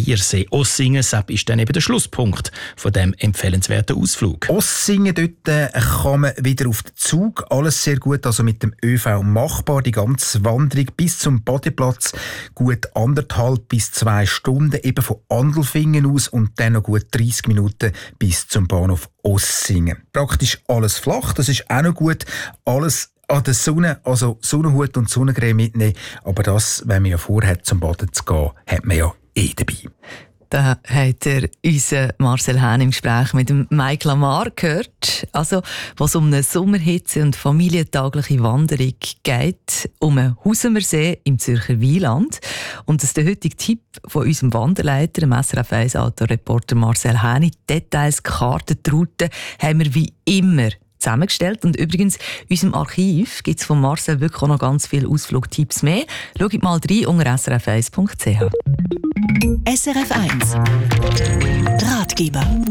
Viersee-Ossingen. Das ist dann eben der Schlusspunkt von dem empfehlenswerten Ausflug. Ossingen, dort kann man wieder auf den Zug. Alles sehr gut, also mit dem ÖV machbar. Die ganze Wanderung bis zum Badeplatz gut 1,5 bis 2 Stunden, eben von Andelfingen aus, und dann noch gut 30 Minuten bis zum Bahnhof Ossingen. Praktisch alles flach, das ist auch noch gut. Alles an der Sonne, also Sonnenhut und Sonnencreme mitnehmen. Aber das, wenn man ja vorhat, zum Baden zu gehen, hat man ja dabei. Da hat unser Marcel Hähn im Gespräch mit dem Mike Lamar gehört. Also, was um eine Sommerhitze und familientagliche Wanderung geht, um einen Husumersee im Zürcher Wieland. Und das ist der heutige Tipp von unserem Wanderleiter, dem SRF 1 Autoreporter Marcel Hähn. Details, Karten, die Routen haben wir wie immer zusammengestellt. Und übrigens, in unserem Archiv gibt es von Marcel wirklich auch noch ganz viele Ausflugtipps mehr. Schaut mal rein unter srf1.ch. SRF 1 Ratgeber